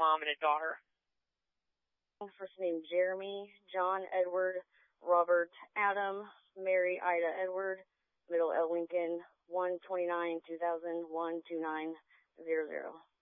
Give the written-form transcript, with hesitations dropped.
mom and a daughter. First name Jeremy, John Edward, Robert Adam, Mary Ida Edward, middle L Lincoln, 129-2000-12900.